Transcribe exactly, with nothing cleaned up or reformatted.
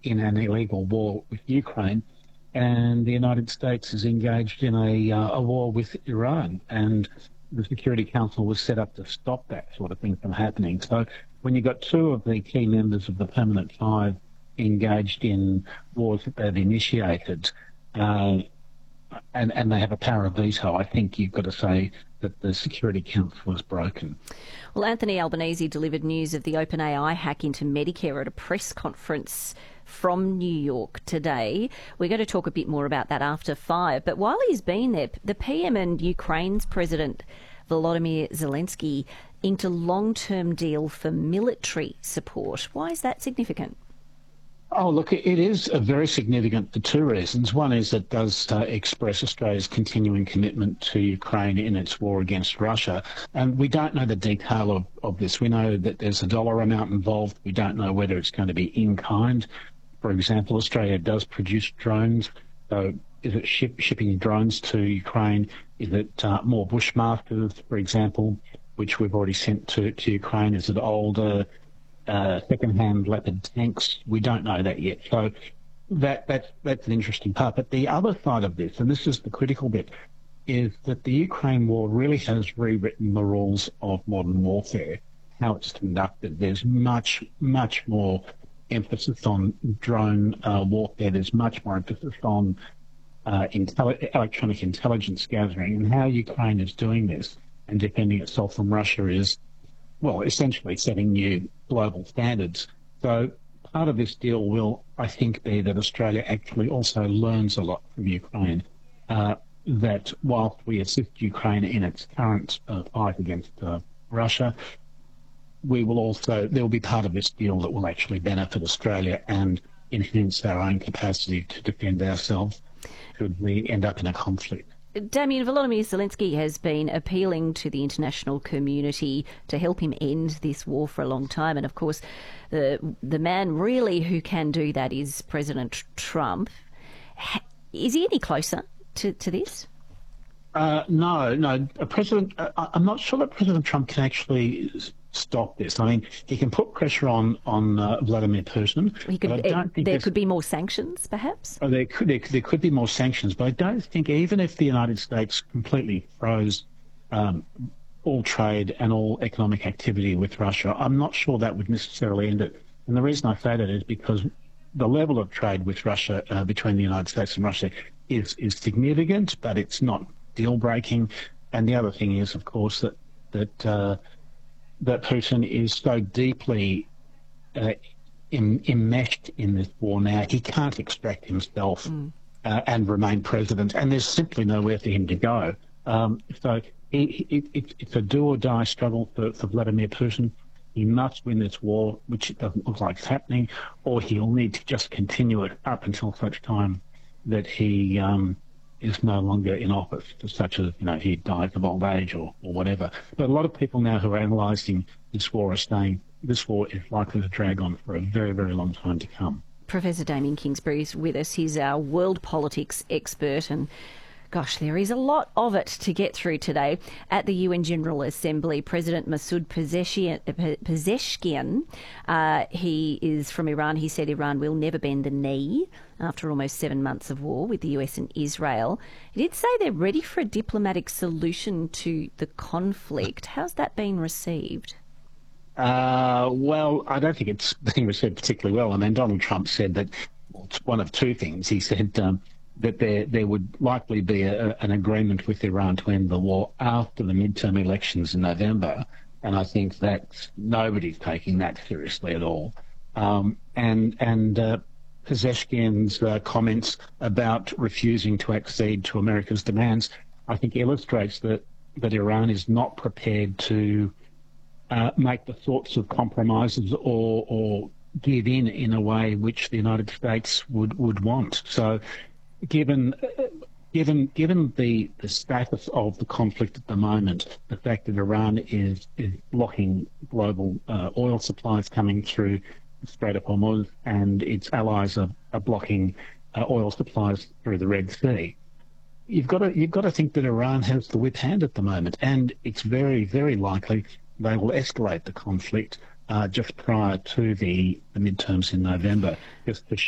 in an illegal war with Ukraine, and the United States is engaged in a, uh, a war with Iran, and the Security Council was set up to stop that sort of thing from happening. So when you've got two of the key members of the Permanent Five engaged in wars that they've initiated, uh, and, and they have a power of veto, I think you've got to say that the Security Council is broken. Well, Anthony Albanese delivered news of the OpenAI hack into Medicare at a press conference from New York today. We're going to talk a bit more about that after five. But while he's been there, the P M and Ukraine's President Volodymyr Zelensky inked a long-term deal for military support. Why is that significant? Oh, look, it is uh, very significant for two reasons. One is it does uh, express Australia's continuing commitment to Ukraine in its war against Russia. And we don't know the detail of, of this. We know that there's a dollar amount involved. We don't know whether it's going to be in kind. For example, Australia does produce drones. So is it ship, shipping drones to Ukraine? Is it uh, more Bushmasters, for example, which we've already sent to, to Ukraine? Is it older Uh, second-hand Leopard tanks? We don't know that yet. So that, that's, that's an interesting part. But the other side of this, and this is the critical bit, is that the Ukraine war really has rewritten the rules of modern warfare, how it's conducted. There's much, much more emphasis on drone uh, warfare. There's much more emphasis on uh, intelli- electronic intelligence gathering, and how Ukraine is doing this and defending itself from Russia is, well, essentially setting new global standards. So part of this deal will, I think, be that Australia actually also learns a lot from Ukraine, uh, that whilst we assist Ukraine in its current uh, fight against uh, Russia, we will also, there will be part of this deal that will actually benefit Australia and enhance our own capacity to defend ourselves should we end up in a conflict. Damien, Volodymyr Zelensky has been appealing to the international community to help him end this war for a long time. And, of course, the the man really who can do that is President Trump. Is he any closer to, to this? Uh, no, no. President, uh, I'm not sure that President Trump can actually stop this. I mean, he can put pressure on on uh, Vladimir Putin. He could, it, there could be more sanctions, perhaps? Oh, there could there, there could be more sanctions, but I don't think even if the United States completely froze um, all trade and all economic activity with Russia, I'm not sure that would necessarily end it. And the reason I say that is because the level of trade with Russia uh, between the United States and Russia is is significant, but it's not deal breaking. And the other thing is, of course, that that uh, that Putin is so deeply uh, em- enmeshed in this war now, he can't extract himself mm. uh, and remain president, and there's simply nowhere for him to go. Um, so he, he, it, it's a do-or-die struggle for, for Vladimir Putin. He must win this war, which it doesn't look like it's happening, or he'll need to just continue it up until such time that he um, is no longer in office, such as, you know, he dies of old age or, or whatever. But a lot of people now who are analysing this war are saying this war is likely to drag on for a very, very long time to come. Professor Damien Kingsbury is with us. He's our world politics expert, and gosh, there is a lot of it to get through today. At the U N General Assembly, President Masoud Pezeshkian, uh, he is from Iran. He said Iran will never bend the knee after almost seven months of war with the U S and Israel. He did say they're ready for a diplomatic solution to the conflict. How's that been received? Uh, well, I don't think it's been received particularly well. I mean, Donald Trump said that, well, it's one of two things. He said um, that there there would likely be a, an agreement with Iran to end the war after the midterm elections in November, and I think that nobody's taking that seriously at all. Um, and and uh, Pezeshkian's uh, comments about refusing to accede to America's demands, I think, illustrates that, that Iran is not prepared to uh, make the sorts of compromises or, or give in in a way which the United States would, would want. So given given given the, the status of the conflict at the moment, the fact that Iran is, is blocking global uh, oil supplies coming through the Strait of Hormuz, and its allies are, are blocking uh, oil supplies through the Red Sea, you've got to you've got to think that Iran has the whip hand at the moment, and it's very, very likely they will escalate the conflict uh, just prior to the, the midterms in November, just to